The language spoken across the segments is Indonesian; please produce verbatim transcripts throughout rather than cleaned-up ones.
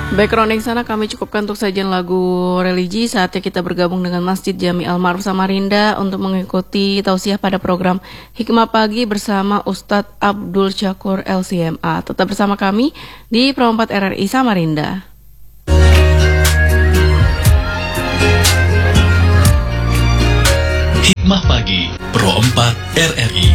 Background sana kami cukupkan untuk sajian lagu religi. Saatnya kita bergabung dengan Masjid Jami Al-Ma'ruf Samarinda untuk mengikuti tausiah pada program Hikmah Pagi bersama Ustadz Abdul Syakur L C M A. Tetap bersama kami di Pro empat R R I Samarinda. Hikmah Pagi Pro empat R R I.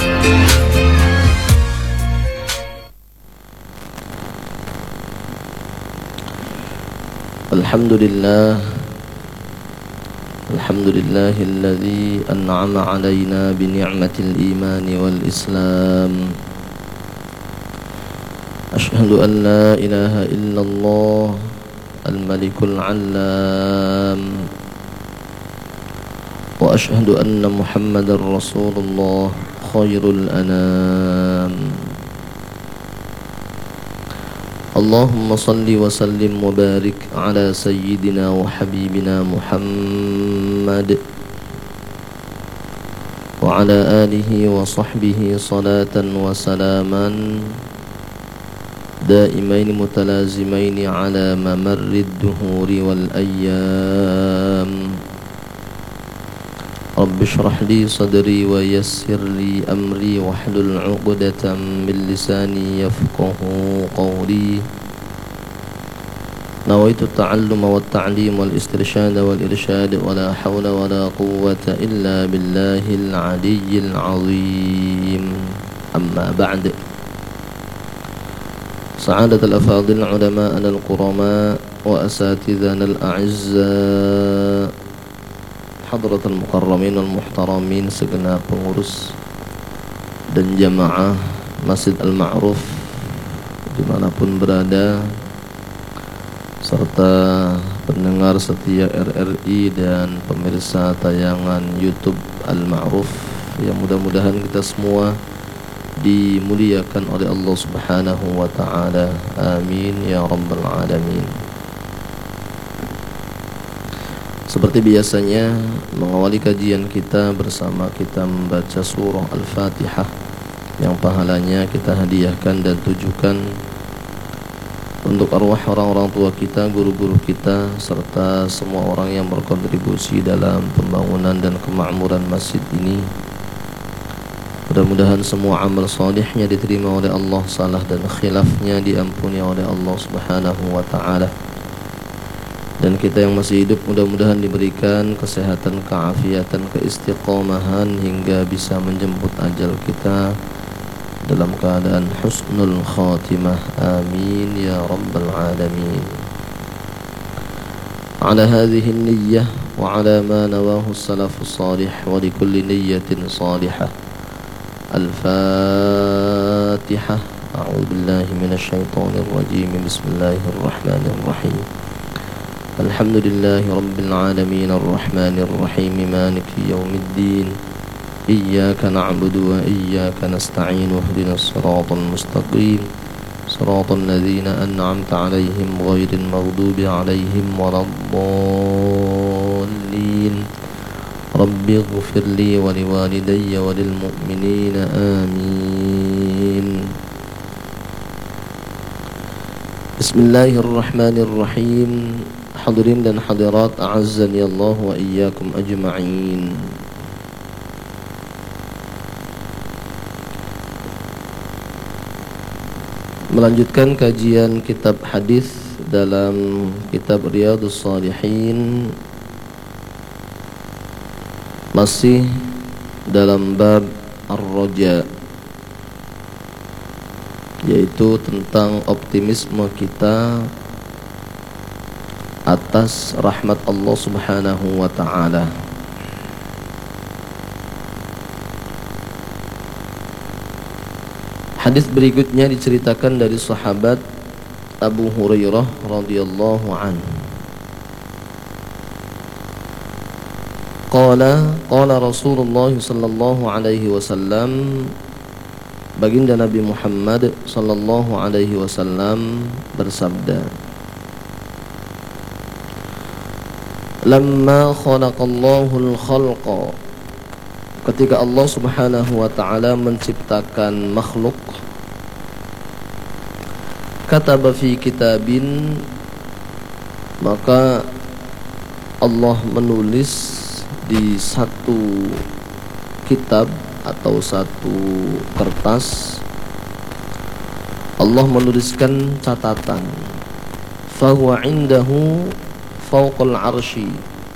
Alhamdulillah Alhamdulillahilladzi an'ama alaina bi ni'matil imani wal islam. Ashhadu an la ilaha illallah al-malikul allam wa ashhadu anna muhammadar rasulullah khairul anam. Allahumma salli wa sallim wa barik ala sayyidina wa habibina Muhammad wa ala alihi wa sahbihi salatan wa salaman daimaini mutalazimaini ala mamarrid duhuri wal ayyam. Rabbi shrah li sadri wa yassir li amri wahlul 'uqdatam min lisani yafqahu qawli. Nawaitu at-ta'alluma wat-ta'lim wal-istirshad wal-irshad wa la hawla wa la quwwata illa billahil 'aliyyil 'azim. Amma ba'd. Sa'adatul afadil ulama'ana al-qurama wa asatidhana al-a'izza, hadratul mukarramin wal muhtaramin, segenap pengurus dan jamaah Masjid Al-Ma'ruf dimanapun berada, serta pendengar setia R R I dan pemirsa tayangan YouTube Al-Ma'ruf, yang mudah-mudahan kita semua dimuliakan oleh Allah Subhanahu wa ta'ala. Amin ya rabbal alamin. Seperti biasanya, mengawali kajian kita bersama kita membaca surah Al-Fatihah, yang pahalanya kita hadiahkan dan tujukan untuk arwah orang-orang tua kita, guru-guru kita, serta semua orang yang berkontribusi dalam pembangunan dan kemakmuran masjid ini. Mudah-mudahan semua amal salihnya diterima oleh Allah, salah dan khilafnya diampuni oleh Allah Subhanahu wa ta'ala. Dan kita yang masih hidup mudah-mudahan diberikan kesehatan, keafiatan, keistiqomahan hingga bisa menjemput ajal kita dalam keadaan husnul khatimah. Amin ya rabbal alamin. Ala hadhihi niyyah wa ala ma nawahu salafus salih wa li kulli niyyatin salihah. Al-Fatihah. A'udzu billahi minasy syaithanir rajim. Bismillahirrahmanirrahim. Alhamdulillahi rabbil alamin arrahmanir rahim maliki yaumiddin. Iyyaka na'budu wa iyyaka nasta'in ihdinas siratal mustaqim siratal ladzina an'amta 'alaihim ghairil maghdubi 'alaihim waladdallin. Rabbi ighfir li wa liwalidayya wa lil mu'minina amin. Bismillahirrahmanirrahim. Hadirin dan hadirat, a'azzani Allah wa iyyakum ajma'in. Melanjutkan kajian kitab hadis dalam kitab Riyadhus Shalihin, masih dalam bab ar-raja, yaitu tentang optimisme kita atas rahmat Allah Subhanahu wa ta'ala. Hadis berikutnya diceritakan dari sahabat Abu Hurairah radhiyallahu anhu. Qala qala Rasulullah sallallahu alaihi wasallam, baginda Nabi Muhammad sallallahu alaihi wasallam bersabda, lamma khalaqallahu al-khalqa, ketika Allah Subhanahu wa ta'ala menciptakan makhluk, kataba fi kitabin, maka Allah menulis di satu kitab atau satu kertas, Allah menuliskan catatan, fahuwa indahu fawqal arsy,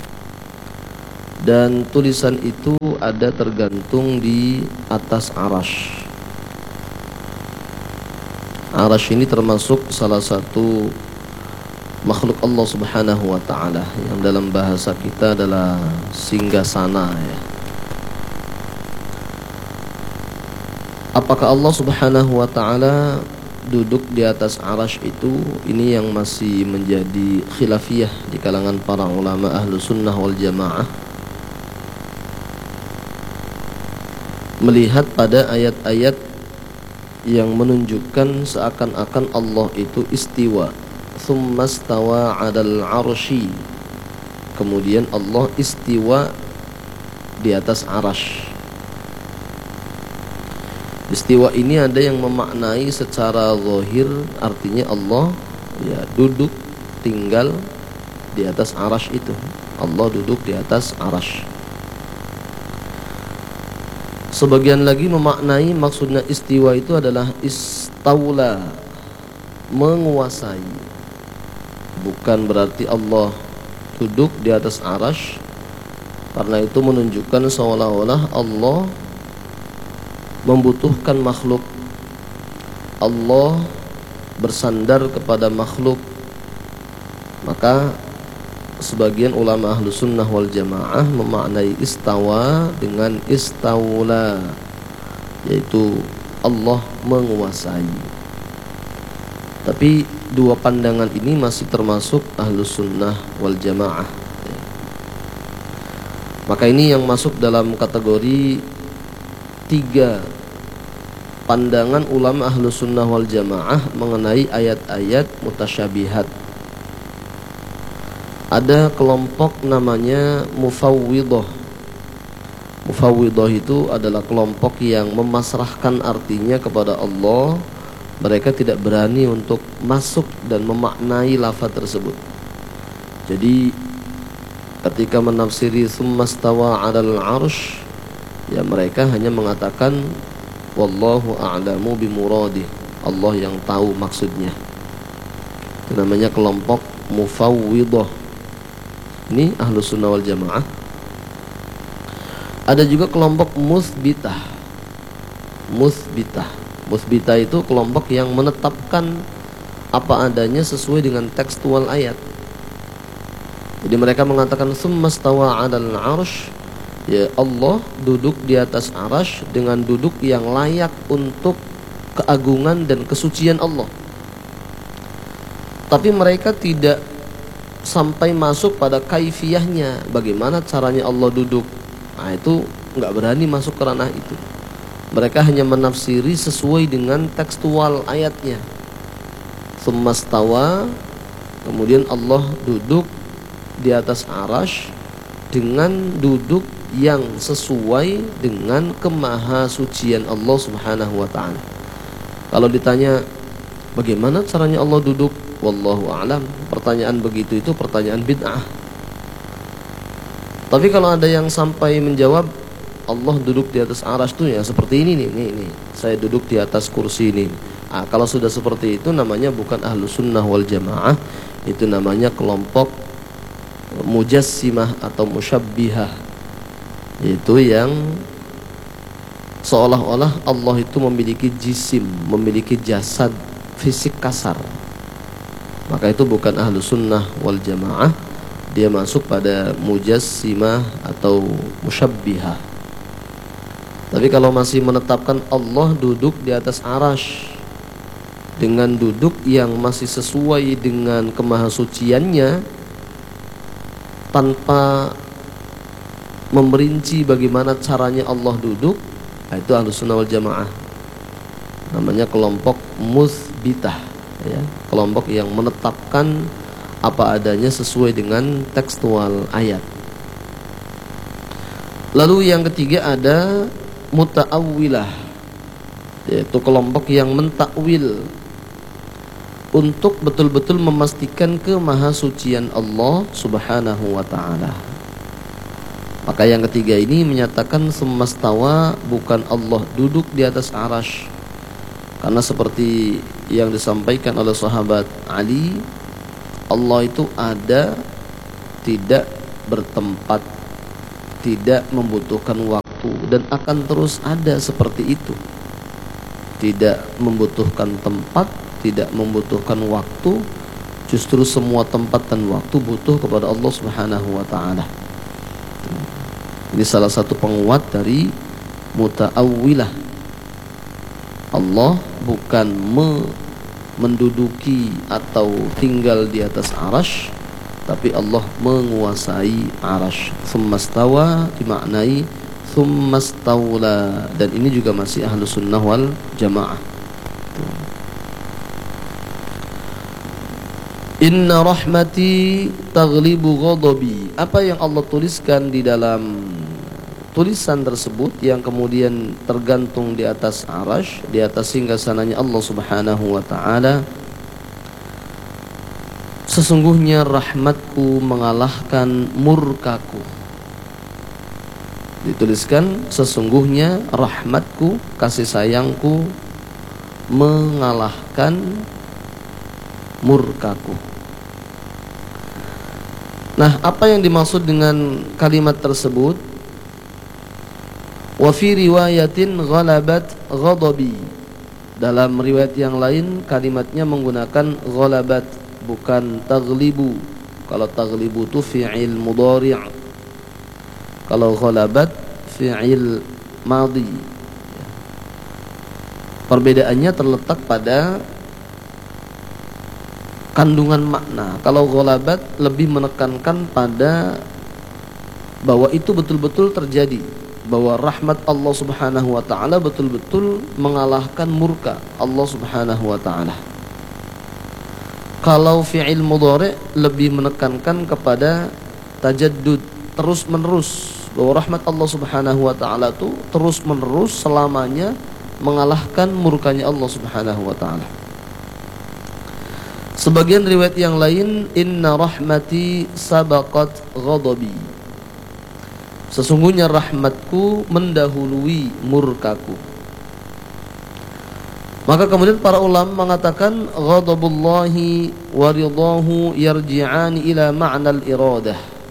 dan tulisan itu ada tergantung di atas arash. Arash ini termasuk salah satu makhluk Allah Subhanahu wa ta'ala yang dalam bahasa kita adalah singgasana, ya. Apakah Allah Subhanahu wa ta'ala duduk di atas arash itu? Ini yang masih menjadi khilafiyah di kalangan para ulama ahlu sunnah wal jamaah, melihat pada ayat-ayat yang menunjukkan seakan-akan Allah itu istiwa, thumma stawa 'alal 'arsy, kemudian Allah istiwa di atas arash. Istiwa ini ada yang memaknai secara zahir, artinya Allah ya duduk tinggal di atas arash itu. Allah duduk di atas arash. Sebagian lagi memaknai maksudnya istiwa itu adalah istaula, menguasai. Bukan berarti Allah duduk di atas arash, karena itu menunjukkan seolah-olah Allah membutuhkan makhluk, Allah bersandar kepada makhluk. Maka sebagian ulama ahlu sunnah wal jamaah memaknai istawa dengan istaula, yaitu Allah menguasai. Tapi dua pandangan ini masih termasuk ahlu sunnah wal jamaah. Maka ini yang masuk dalam kategori tiga pandangan ulama ahlu sunnah wal jamaah mengenai ayat-ayat mutasyabihat. Ada kelompok namanya mufawwidah. Mufawwidah itu adalah kelompok yang memasrahkan artinya kepada Allah. Mereka tidak berani untuk masuk dan memaknai lafaz tersebut. Jadi ketika menafsiri tsumma stawa 'alal 'arsy, ya mereka hanya mengatakan wallahu a'lamu bimuradih, Allah yang tahu maksudnya. Itu namanya kelompok mufawwidah. Ini ahlu sunnah wal jamaah. Ada juga kelompok mutsbitah. Mutsbitah Mutsbitah itu kelompok yang menetapkan apa adanya sesuai dengan tekstual ayat. Jadi mereka mengatakan tsumma stawa 'alal 'arsy, ya Allah duduk di atas arash dengan duduk yang layak untuk keagungan dan kesucian Allah. Tapi mereka tidak sampai masuk pada kaifiyahnya, bagaimana caranya Allah duduk. Nah itu nggak berani masuk ke ranah itu. Mereka hanya menafsiri sesuai dengan tekstual ayatnya. Tsumma stawa, kemudian Allah duduk di atas arash dengan duduk yang sesuai dengan kemahasucian Allah Subhanahu wa ta'ala. Kalau ditanya bagaimana caranya Allah duduk, wallahu a'lam, pertanyaan begitu itu pertanyaan bid'ah. Tapi kalau ada yang sampai menjawab Allah duduk di atas arash itu ya seperti ini nih, nih, nih. Saya duduk di atas kursi ini. Ah, kalau sudah seperti itu namanya bukan ahlu sunnah wal jamaah, itu namanya kelompok mujassimah atau musyabbihah, yaitu yang seolah-olah Allah itu memiliki jisim, memiliki jasad fisik kasar. Maka itu bukan ahlu sunnah wal jamaah, dia masuk pada mujassimah atau musyabbihah. Tapi kalau masih menetapkan Allah duduk di atas arash dengan duduk yang masih sesuai dengan kemahasuciannya, tanpa memerinci bagaimana caranya Allah duduk, itu ahlus sunnah wal jamaah. Namanya kelompok mutsbitah, ya, kelompok yang menetapkan apa adanya sesuai dengan tekstual ayat. Lalu yang ketiga ada muta'awwilah, yaitu kelompok yang mentakwil. untuk betul-betul memastikan kemahasucian Allah Subhanahu wa ta'ala. Maka yang ketiga ini menyatakan semastawa, bukan Allah duduk di atas arash. Karena seperti yang disampaikan oleh sahabat Ali, Allah itu ada, tidak bertempat, tidak membutuhkan waktu, dan akan terus ada seperti itu. Tidak membutuhkan tempat, tidak membutuhkan waktu, justru semua tempat dan waktu butuh kepada Allah Subhanahu wa ta'ala. Ini salah satu penguat dari muta'awwilah. Allah bukan me menduduki atau tinggal di atas arash, tapi Allah menguasai arash. Tsummastawa dimaknai tsummastawla, dan ini juga masih ahlus sunnah wal jamaah. Inna rahmati taghlibu ghadabi. Apa yang Allah tuliskan di dalam tulisan tersebut yang kemudian tergantung di atas arash, di atas singgasananya Allah Subhanahu wa ta'ala, sesungguhnya rahmatku mengalahkan murkaku. Dituliskan sesungguhnya rahmatku, kasih sayangku mengalahkan murkaku. Nah, apa yang dimaksud dengan kalimat tersebut? Wa fi riwayatin ghalabat ghadabi. Dalam riwayat yang lain kalimatnya menggunakan ghalabat, bukan taghlibu. Kalau taghlibu itu fi'il mudhari', kalau ghalabat fi'il madhi. Perbedaannya terletak pada kandungan makna. Kalau ghalabat lebih menekankan pada bahwa itu betul-betul terjadi, bahwa rahmat Allah Subhanahu wa ta'ala betul-betul mengalahkan murka Allah Subhanahu wa ta'ala. Kalau fi'il mudhari' lebih menekankan kepada tajaddud, terus menerus, bahwa rahmat Allah Subhanahu wa ta'ala itu terus menerus selamanya mengalahkan murkanya Allah Subhanahu wa ta'ala. Sebagian riwayat yang lain, inna rahmati sabaqat ghadabi. Sesungguhnya rahmatku mendahului murkaku. Maka kemudian para ulama mengatakan ghadabullahi wa ridahu yarji'ani ila ma'na al-iradah.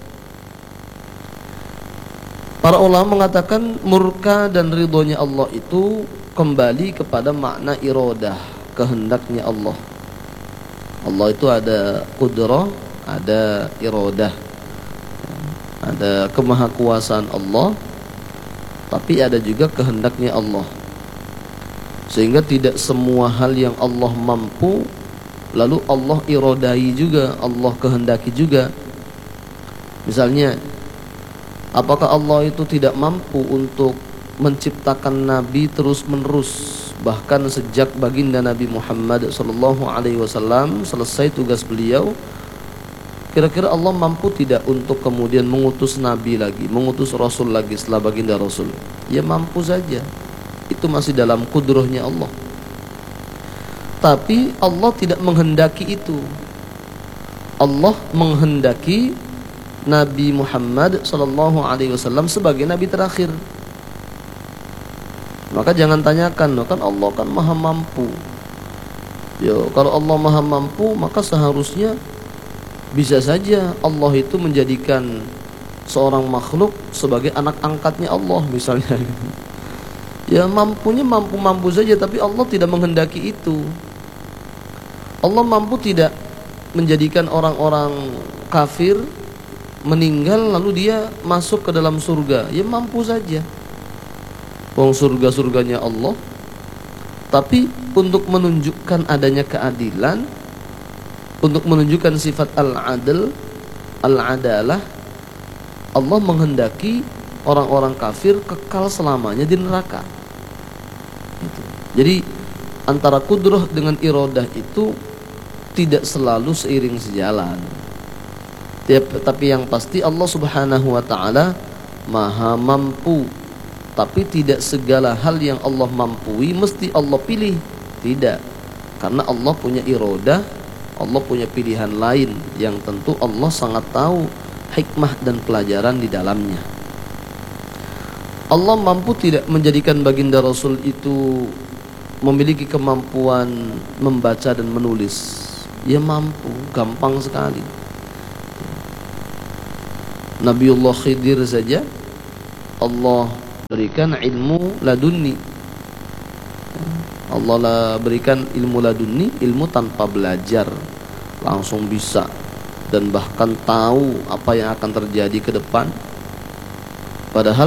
Para ulama mengatakan murka dan ridhonya Allah itu kembali kepada makna iradah, kehendaknya Allah. Allah itu ada qudrah, ada iradah, ada kemahakuasaan Allah, tapi ada juga kehendaknya Allah. Sehingga tidak semua hal yang Allah mampu lalu Allah irodai juga, Allah kehendaki juga. Misalnya, apakah Allah itu tidak mampu untuk menciptakan nabi terus menerus, bahkan sejak baginda Nabi Muhammad sallallahu alaihi wasallam selesai tugas beliau? Kira-kira Allah mampu tidak untuk kemudian mengutus nabi lagi, mengutus rasul lagi setelah baginda rasul? Ya mampu saja. Itu masih dalam kudrahnya Allah. Tapi Allah tidak menghendaki itu. Allah menghendaki Nabi Muhammad sallallahu alaihi wasallam sebagai nabi terakhir. Maka jangan tanyakan, kan Allah kan maha mampu. Yo, kalau Allah maha mampu, maka seharusnya bisa saja Allah itu menjadikan seorang makhluk sebagai anak angkatnya Allah misalnya. Ya mampunya mampu-mampu saja, tapi Allah tidak menghendaki itu. Allah mampu tidak menjadikan orang-orang kafir meninggal lalu dia masuk ke dalam surga. Ya mampu saja. Wong surga-surganya Allah. Tapi untuk menunjukkan adanya keadilan, untuk menunjukkan sifat al-adl, al-adalah, Allah menghendaki orang-orang kafir kekal selamanya di neraka. Gitu. Jadi antara kudrah dengan iradah itu tidak selalu seiring sejalan. Tapi yang pasti Allah Subhanahu wa ta'ala maha mampu. Tapi tidak segala hal yang Allah mampui mesti Allah pilih. Tidak. Karena Allah punya irodah, Allah punya pilihan lain yang tentu Allah sangat tahu hikmah dan pelajaran di dalamnya. Allah mampu tidak menjadikan baginda Rasul itu memiliki kemampuan membaca dan menulis? Ya mampu, gampang sekali. Nabiullah Khidir saja Allah berikan ilmu ladunni. Allah lah berikan ilmu ladunni, ilmu tanpa belajar, langsung bisa dan bahkan tahu apa yang akan terjadi ke depan. Padahal